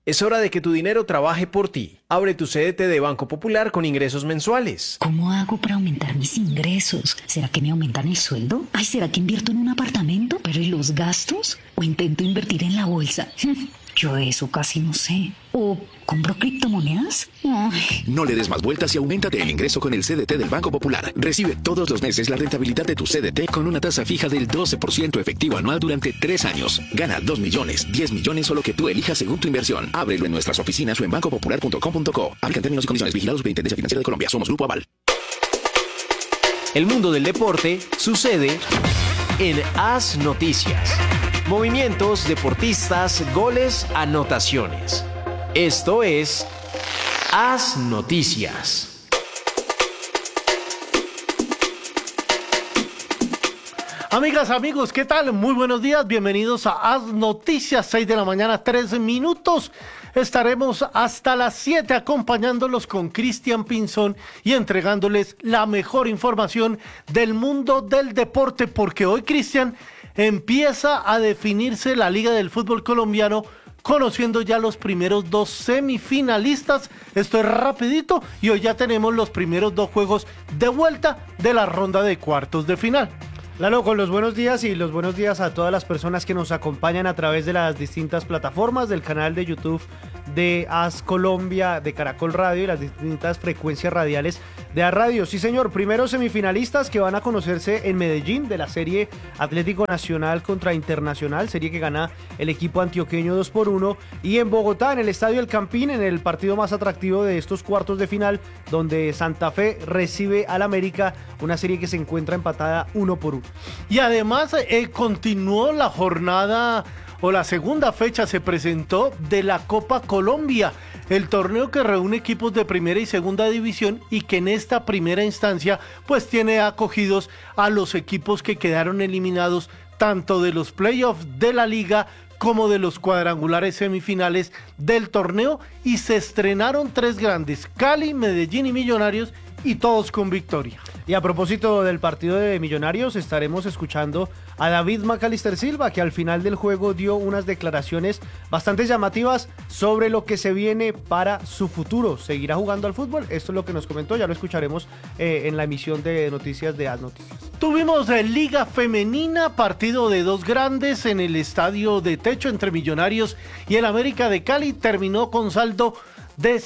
Es hora de que tu dinero trabaje por ti. Abre tu CDT de Banco Popular con ingresos mensuales. ¿Cómo hago para aumentar mis ingresos? ¿Será que me aumentan el sueldo? Ay, ¿será que invierto en un apartamento? ¿Pero y los gastos? ¿O intento invertir en la bolsa? Yo de eso casi no sé. ¿O compro criptomonedas? Ay. No le des más vueltas y auméntate el ingreso con el CDT del Banco Popular. Recibe todos los meses la rentabilidad de tu CDT con una tasa fija del 12% efectivo anual durante 3 años. Gana 2 millones, 10 millones o lo que tú elijas según tu inversión. Ábrelo en nuestras oficinas o en bancopopular.com.co. Aplican términos y condiciones. Vigilados Superintendencia Financiera de Colombia. Somos Grupo Aval. El mundo del deporte sucede en AS Noticias. Movimientos, deportistas, goles, anotaciones. Esto es AS Noticias. Amigas, amigos, ¿qué tal? Muy buenos días, bienvenidos a AS Noticias, 6 de la mañana, 13 minutos. Estaremos hasta las 7 acompañándolos con Cristian Pinzón y entregándoles la mejor información del mundo del deporte, porque hoy, Cristian, empieza a definirse la Liga del Fútbol Colombiano, conociendo ya los primeros 2 semifinalistas. Esto es rapidito y hoy ya tenemos los primeros 2 juegos de vuelta de la ronda de cuartos de final. Lalo, con los buenos días y los buenos días a todas las personas que nos acompañan a través de las distintas plataformas del canal de YouTube de AS Colombia, de Caracol Radio y las distintas frecuencias radiales de AS Radio. Sí, señor, primeros semifinalistas que van a conocerse en Medellín de la serie Atlético Nacional contra Internacional, serie que gana el equipo antioqueño 2-1, y en Bogotá, en el Estadio El Campín, en el partido más atractivo de estos cuartos de final, donde Santa Fe recibe al América, una serie que se encuentra empatada 1-1. Y además continuó la jornada, o la segunda fecha se presentó de la Copa Colombia, el torneo que reúne equipos de primera y segunda división y que en esta primera instancia pues tiene acogidos a los equipos que quedaron eliminados tanto de los playoffs de la liga como de los cuadrangulares semifinales del torneo, y se estrenaron 3 grandes: Cali, Medellín y Millonarios, y todos con victoria. Y a propósito del partido de Millonarios, estaremos escuchando a David Macalister Silva, que al final del juego dio unas declaraciones bastante llamativas sobre lo que se viene para su futuro. ¿Seguirá jugando al fútbol? Esto es lo que nos comentó, ya lo escucharemos en la emisión de noticias de AS Noticias. Tuvimos Liga Femenina, partido de 2 grandes en el estadio de techo entre Millonarios y el América de Cali. Terminó con saldo de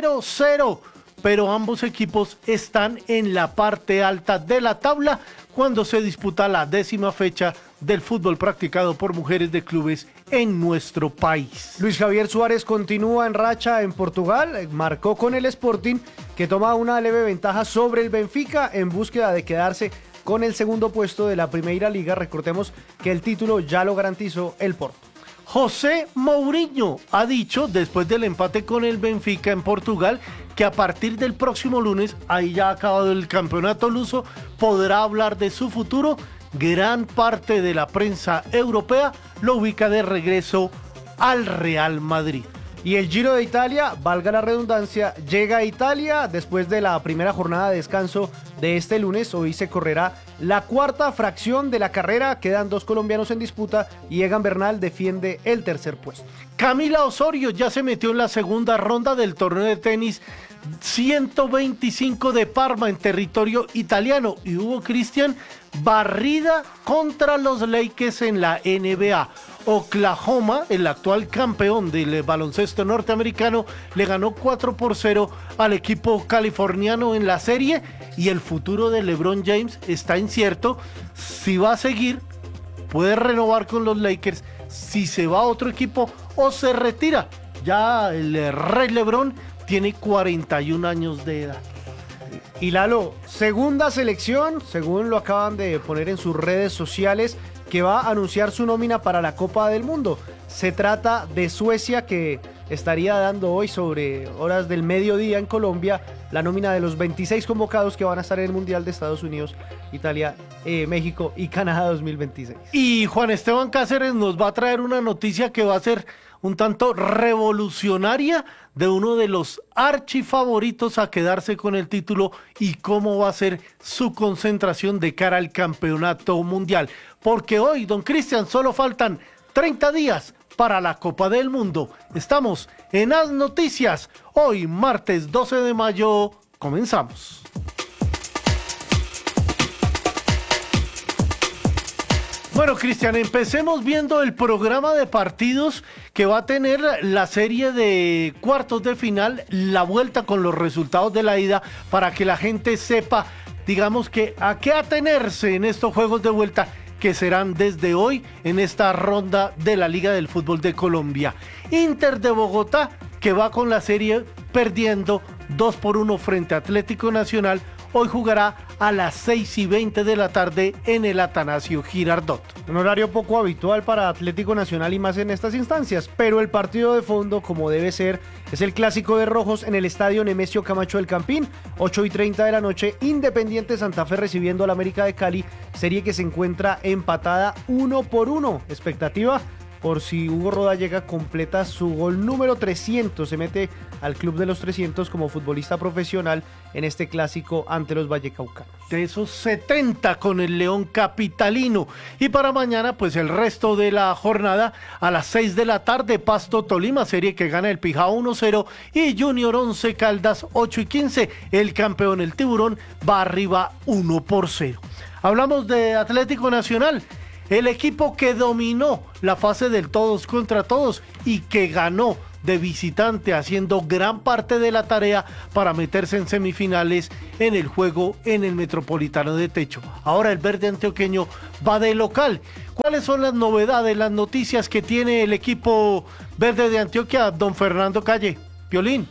0-0. Pero ambos equipos están en la parte alta de la tabla cuando se disputa la 10ª fecha del fútbol practicado por mujeres de clubes en nuestro país. Luis Javier Suárez continúa en racha en Portugal, marcó con el Sporting, que toma una leve ventaja sobre el Benfica en búsqueda de quedarse con el segundo puesto de la Primeira Liga. Recordemos que el título ya lo garantizó el Porto. José Mourinho ha dicho, después del empate con el Benfica en Portugal, que a partir del próximo lunes, ahí ya ha acabado el campeonato luso, podrá hablar de su futuro. Gran parte de la prensa europea lo ubica de regreso al Real Madrid. Y el Giro de Italia, valga la redundancia, llega a Italia después de la primera jornada de descanso de este lunes. Hoy se correrá la 4ª fracción de la carrera. Quedan 2 colombianos en disputa y Egan Bernal defiende el 3er puesto. Camila Osorio ya se metió en la segunda ronda del torneo de tenis 125 de Parma en territorio italiano, y hubo, Cristian, barrida contra los Lakers en la NBA. Oklahoma, el actual campeón del baloncesto norteamericano, le ganó 4-0 al equipo californiano en la serie, y el futuro de LeBron James está incierto. Si va a seguir, puede renovar con los Lakers, si se va a otro equipo o se retira. Ya el rey LeBron tiene 41 años de edad. Y Lalo, segunda selección, según lo acaban de poner en sus redes sociales, que va a anunciar su nómina para la Copa del Mundo. Se trata de Suecia, que estaría dando hoy sobre horas del mediodía en Colombia la nómina de los 26 convocados que van a estar en el Mundial de Estados Unidos, Italia, México y Canadá 2026. Y Juan Esteban Cáceres nos va a traer una noticia que va a ser un tanto revolucionaria, de uno de los archifavoritos a quedarse con el título, y cómo va a ser su concentración de cara al campeonato mundial. Porque hoy, don Cristian, solo faltan 30 días para la Copa del Mundo. Estamos en As Noticias. Hoy, martes 12 de mayo, comenzamos. Bueno, Cristian, empecemos viendo el programa de partidos que va a tener la serie de cuartos de final, la vuelta con los resultados de la ida, para que la gente sepa, digamos, que a qué atenerse en estos juegos de vuelta que serán desde hoy en esta ronda de la Liga del Fútbol de Colombia. Inter de Bogotá, que va con la serie perdiendo 2-1 frente a Atlético Nacional, hoy jugará a las 6:20 de la tarde en el Atanasio Girardot. Un horario poco habitual para Atlético Nacional y más en estas instancias, pero el partido de fondo, como debe ser, es el clásico de rojos en el estadio Nemesio Camacho del Campín, 8:30 de la noche, Independiente Santa Fe recibiendo al América de Cali, serie que se encuentra empatada 1-1. Expectativa por si Hugo Rodallega completa su gol número 300, se mete al club de los 300 como futbolista profesional en este clásico ante los vallecaucanos. De esos 70 con el León capitalino. Y para mañana, pues el resto de la jornada, a las 6 de la tarde, Pasto Tolima, serie que gana el Pijao 1-0, y Junior 11 Caldas 8:15. El campeón, el Tiburón, va arriba 1-0. Hablamos de Atlético Nacional, el equipo que dominó la fase del todos contra todos y que ganó de visitante, haciendo gran parte de la tarea para meterse en semifinales en el juego en el Metropolitano de Techo. Ahora el verde antioqueño va de local. ¿Cuáles son las novedades, las noticias que tiene el equipo verde de Antioquia, don Fernando Calle? Piolín.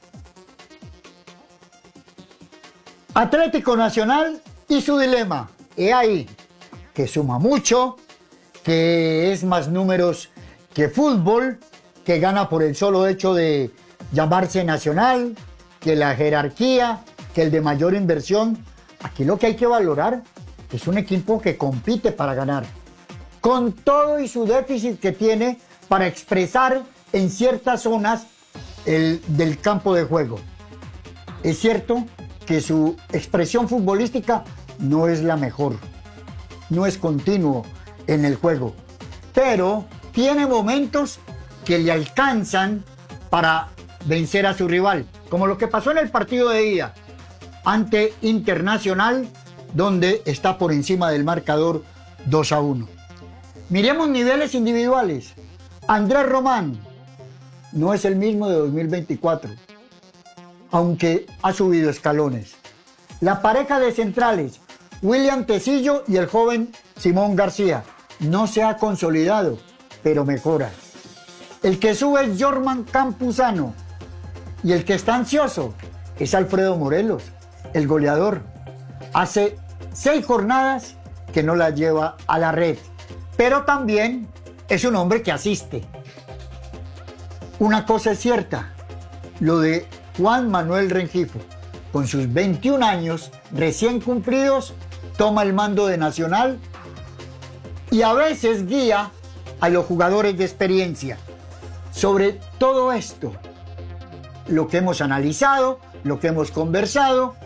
Atlético Nacional y su dilema. He ahí que suma mucho, que es más números que fútbol, que gana por el solo hecho de llamarse Nacional, que la jerarquía, que el de mayor inversión. Aquí lo que hay que valorar es un equipo que compite para ganar, con todo y su déficit que tiene para expresar en ciertas zonas del campo de juego. Es cierto que su expresión futbolística no es la mejor, no es continuo en el juego, pero tiene momentos que le alcanzan para vencer a su rival, como lo que pasó en el partido de ida ante Internacional, donde está por encima del marcador 2-1. Miremos niveles individuales. Andrés Román no es el mismo de 2024, aunque ha subido escalones. La pareja de centrales, William Tecillo y el joven Simón García, no se ha consolidado, pero mejora. El que sube es Jorman Campuzano y el que está ansioso es Alfredo Morelos, el goleador. Hace 6 jornadas que no la lleva a la red, pero también es un hombre que asiste. Una cosa es cierta, lo de Juan Manuel Rengifo, con sus 21 años recién cumplidos, toma el mando de Nacional y a veces guía a los jugadores de experiencia. Sobre todo esto, lo que hemos analizado, lo que hemos conversado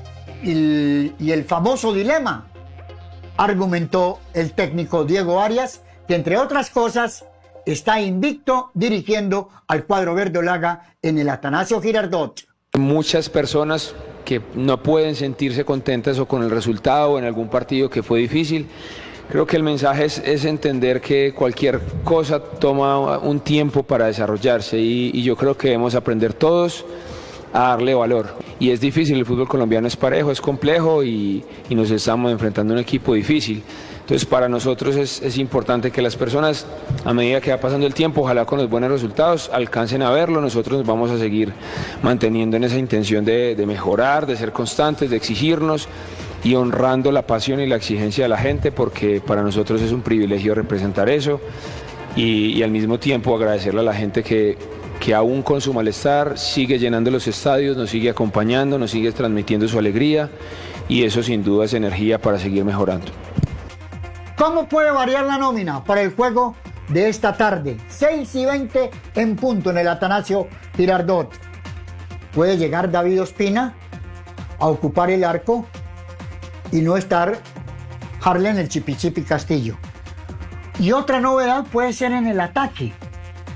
y el famoso dilema, argumentó el técnico Diego Arias, que entre otras cosas está invicto dirigiendo al cuadro verdolaga en el Atanasio Girardot. Muchas personas que no pueden sentirse contentas o con el resultado o en algún partido que fue difícil. Creo que el mensaje es entender que cualquier cosa toma un tiempo para desarrollarse y yo creo que debemos aprender todos a darle valor. Y es difícil, el fútbol colombiano es parejo, es complejo y nos estamos enfrentando a un equipo difícil. Entonces para nosotros es importante que las personas, a medida que va pasando el tiempo, ojalá con los buenos resultados, alcancen a verlo. Nosotros nos vamos a seguir manteniendo en esa intención de mejorar, de ser constantes, de exigirnos y honrando la pasión y la exigencia de la gente, porque para nosotros es un privilegio representar eso y al mismo tiempo agradecerle a la gente que aún con su malestar sigue llenando los estadios, nos sigue acompañando, nos sigue transmitiendo su alegría y eso sin duda es energía para seguir mejorando. ¿Cómo puede variar la nómina para el juego de esta tarde? 6:20 en punto en el Atanasio Girardot. Puede llegar David Ospina a ocupar el arco y no estar Harlen el Chipichipi Castillo. Y otra novedad puede ser en el ataque.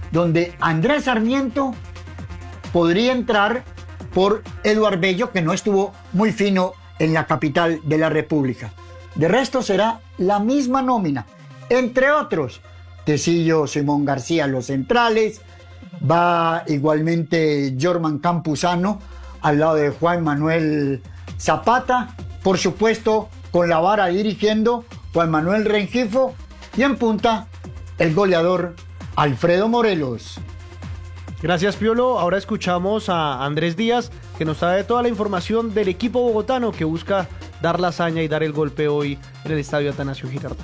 donde Andrés Sarmiento podría entrar por Eduard Bello, que no estuvo muy fino en la capital de la República. De resto será la misma nómina, entre otros, Tecillo, Simón García, los centrales, va igualmente Jorman Campuzano al lado de Juan Manuel Zapata, por supuesto con la vara dirigiendo Juan Manuel Rengifo y en punta el goleador Alfredo Morelos. Gracias, Piolo. Ahora escuchamos a Andrés Díaz, que nos trae toda la información del equipo bogotano que busca dar la hazaña y dar el golpe hoy en el estadio Atanasio Girardot.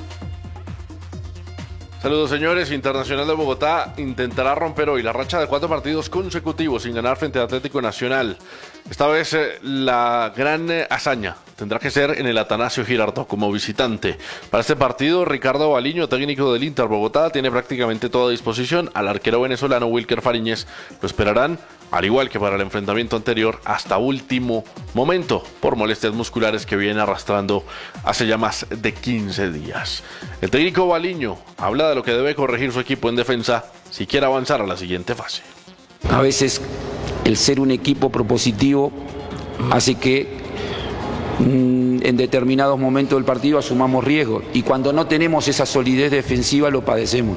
Saludos, señores. Internacional de Bogotá intentará romper hoy la racha de 4 partidos consecutivos sin ganar frente a Atlético Nacional. Esta vez la gran hazaña tendrá que ser en el Atanasio Girardot como visitante. Para este partido, Ricardo Baliño, técnico del Inter Bogotá, tiene prácticamente toda disposición. Al arquero venezolano Wilker Fariñez lo esperarán, al igual que para el enfrentamiento anterior, hasta último momento, por molestias musculares que viene arrastrando hace ya más de 15 días. El técnico Baliño habla de lo que debe corregir su equipo en defensa si quiere avanzar a la siguiente fase. A veces el ser un equipo propositivo hace que en determinados momentos del partido asumamos riesgos, y cuando no tenemos esa solidez defensiva lo padecemos.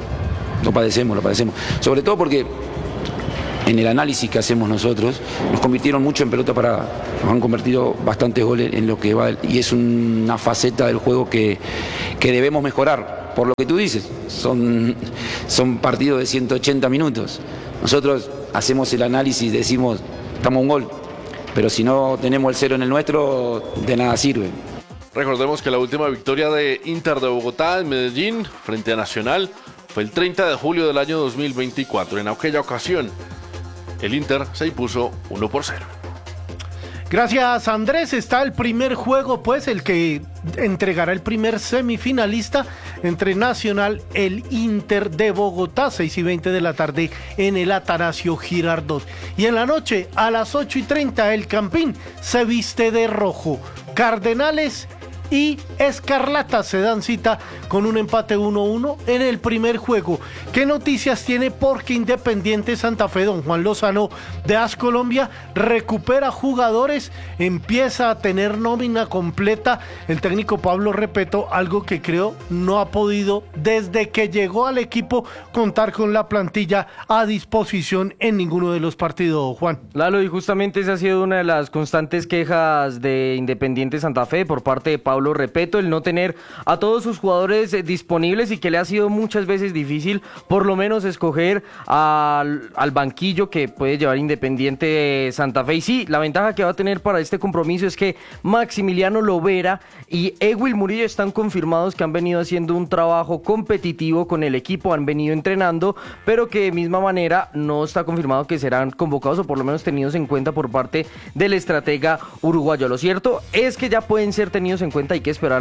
Sobre todo porque en el análisis que hacemos nosotros nos convirtieron mucho en pelota parada, nos han convertido bastantes goles en lo que va, y es una faceta del juego que debemos mejorar. Por lo que tú dices, son partidos de 180 minutos. Nosotros hacemos el análisis, decimos, estamos a un gol, pero si no tenemos el 0 en el nuestro, de nada sirve. Recordemos que la última victoria de Inter de Bogotá en Medellín frente a Nacional fue el 30 de julio del año 2024. En aquella ocasión, el Inter se impuso 1-0. Gracias, Andrés. Está el primer juego, pues, el que entregará el primer semifinalista entre Nacional, el Inter de Bogotá, 6:20 de la tarde en el Atanasio Girardot. Y en la noche, a las 8:30, el Campín se viste de rojo. Cardenales y Escarlatas se dan cita con un empate 1-1 en el primer juego. ¿Qué noticias tiene? Porque Independiente Santa Fe, don Juan Lozano de AS Colombia, recupera jugadores, empieza a tener nómina completa. El técnico Pablo Repeto, algo que creo no ha podido desde que llegó al equipo contar con la plantilla a disposición en ninguno de los partidos, Juan. Lalo, y justamente esa ha sido una de las constantes quejas de Independiente Santa Fe por parte de Pablo Repeto, el no tener a todos sus jugadores disponibles, y que le ha sido muchas veces difícil por lo menos escoger al banquillo que puede llevar Independiente Santa Fe. Y sí, la ventaja que va a tener para este compromiso es que Maximiliano Lovera y Ewil Murillo están confirmados que han venido haciendo un trabajo competitivo con el equipo, han venido entrenando, pero que de misma manera no está confirmado que serán convocados, o por lo menos tenidos en cuenta por parte del estratega uruguayo. Lo cierto es que ya pueden ser tenidos en cuenta. Hay que esperar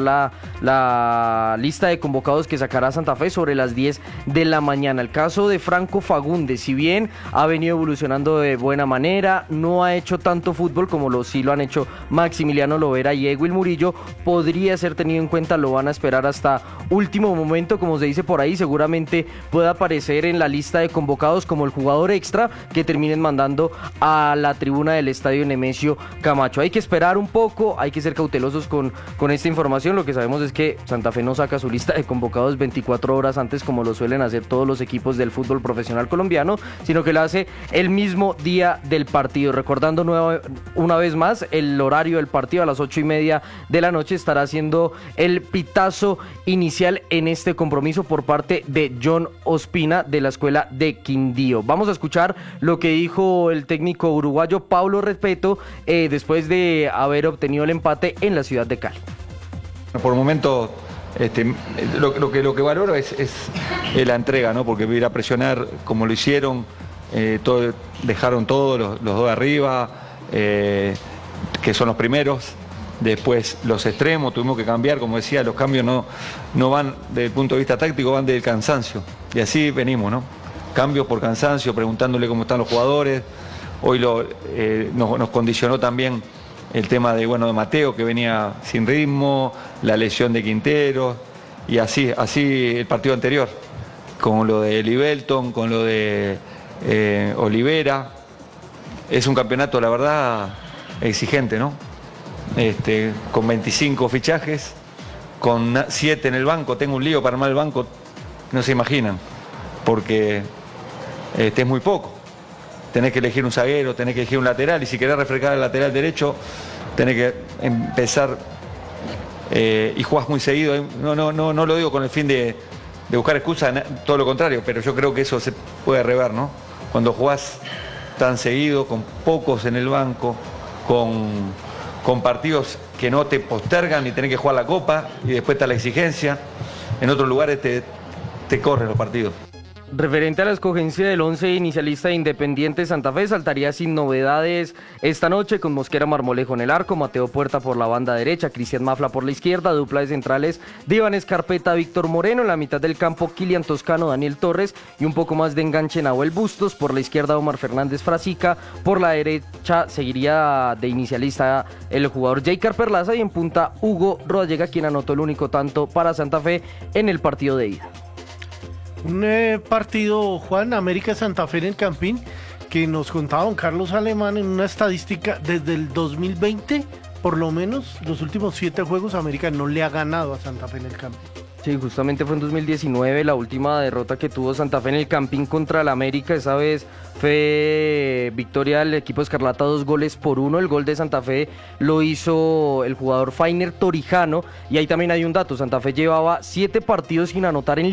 la lista de convocados que sacará Santa Fe sobre las 10 de la mañana. El caso de Franco Fagundes, si bien ha venido evolucionando de buena manera, no ha hecho tanto fútbol como sí lo han hecho Maximiliano Lovera y Ewil Murillo, podría ser tenido en cuenta. Lo van a esperar hasta último momento, como se dice por ahí. Seguramente pueda aparecer en la lista de convocados como el jugador extra que terminen mandando a la tribuna del estadio Nemesio Camacho. Hay que esperar un poco, hay que ser cautelosos con esta información. Lo que sabemos es que Santa Fe no saca su lista de convocados 24 horas antes, como lo suelen hacer todos los equipos del fútbol profesional colombiano, sino que lo hace el mismo día del partido. Recordando una vez más, el horario del partido a las 8:30 de la noche estará haciendo el pitazo inicial en este compromiso por parte de John Ospina de la Escuela de Quindío. Vamos a escuchar lo que dijo el técnico uruguayo Pablo Repeto después de haber obtenido el empate en la ciudad de Cali. Por el momento, lo que valoro es la entrega, ¿no? Porque ir a presionar como lo hicieron, dejaron todos los dos de arriba, que son los primeros. Después los extremos, tuvimos que cambiar, como decía, los cambios no van desde el punto de vista táctico, van del cansancio. Y así venimos, ¿no? Cambios por cansancio, preguntándole cómo están los jugadores. Hoy nos condicionó también el tema de Mateo, que venía sin ritmo, la lesión de Quintero, y así el partido anterior. con lo de Libelton, con lo de Olivera. Es un campeonato, la verdad, exigente, ¿no? Con 25 fichajes, con 7 en el banco. Tengo un lío para armar el banco, no se imaginan, porque es muy poco. Tenés que elegir un zaguero, tenés que elegir un lateral, y si querés refrescar el lateral derecho, tenés que empezar y jugás muy seguido. No lo digo con el fin de buscar excusas, todo lo contrario, pero yo creo que eso se puede rever, ¿no? Cuando jugás tan seguido, con pocos en el banco, con partidos que no te postergan y tenés que jugar la Copa, y después está la exigencia. En otros lugares te corren los partidos. Referente a la escogencia del 11 inicialista de Independiente Santa Fe, saltaría sin novedades esta noche con Mosquera Marmolejo en el arco, Mateo Puerta por la banda derecha, Cristian Mafla por la izquierda, dupla de centrales de Iván Escarpeta, Víctor Moreno, en la mitad del campo Kilian Toscano, Daniel Torres, y un poco más de enganche Nahuel Bustos, por la izquierda Omar Fernández Frasica, por la derecha seguiría de inicialista el jugador Jaycar Perlaza, y en punta Hugo Rodallega, quien anotó el único tanto para Santa Fe en el partido de ida. Un partido, Juan, América Santa Fe en el Campín, que nos contaba don Carlos Alemán en una estadística desde el 2020, por lo menos los últimos 7 juegos América no le ha ganado a Santa Fe en el Campín. Sí, justamente fue en 2019 la última derrota que tuvo Santa Fe en el Campín contra el América. Esa vez fue victoria del equipo Escarlata, 2-1. El gol de Santa Fe lo hizo el jugador Fainer Torijano. Y ahí también hay un dato: Santa Fe llevaba 7 partidos sin anotar en